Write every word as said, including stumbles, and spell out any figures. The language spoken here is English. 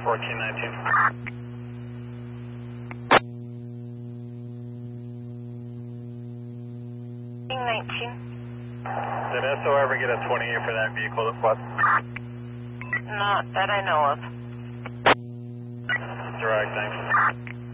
fourteen nineteen. nineteen. Did S O ever get a twenty-eight for that vehicle that fled? Not that I know of. Direct, thanks.